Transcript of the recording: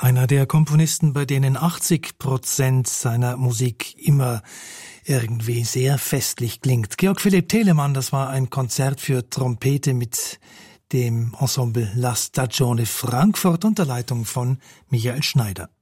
Einer der Komponisten, bei denen 80% seiner Musik immer irgendwie sehr festlich klingt. Georg Philipp Telemann, das war ein Konzert für Trompete mit dem Ensemble La Stagione Frankfurt unter Leitung von Michael Schneider.